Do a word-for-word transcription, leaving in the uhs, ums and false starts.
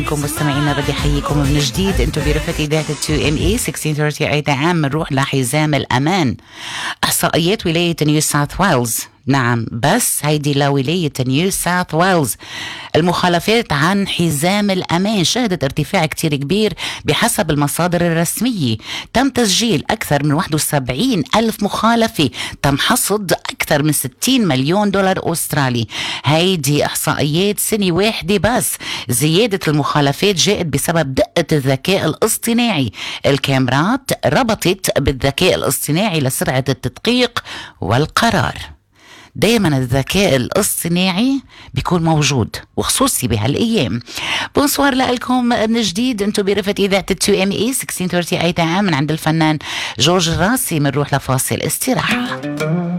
مستمعينا بدي احييكم من جديد. انتم برفقة اذاعة تو ام اي ستة عشر ثلاثين اي عام. بنروح لحزام الامان. احصائيات ولاية نيو ساوث ويلز، نعم بس هيدي لولاية نيو ساوث ويلز، المخالفات عن حزام الأمان شهدت ارتفاع كتير كبير بحسب المصادر الرسمية. تم تسجيل أكثر من واحد وسبعين ألف مخالفة، تم حصد أكثر من ستين مليون دولار أسترالي. هيدي إحصائيات سنة واحدة بس. زيادة المخالفات جاءت بسبب دقة الذكاء الاصطناعي. الكاميرات ربطت بالذكاء الاصطناعي لسرعة التدقيق والقرار. دايما الذكاء الاصطناعي بيكون موجود وخصوصي بهالايام. بونسوار لكم من جديد. انتم برفقة اذاعة تو ام اي ستة عشر ثلاثين اي عام من عند الفنان جورج راسي. بنروح لفاصل استراحة.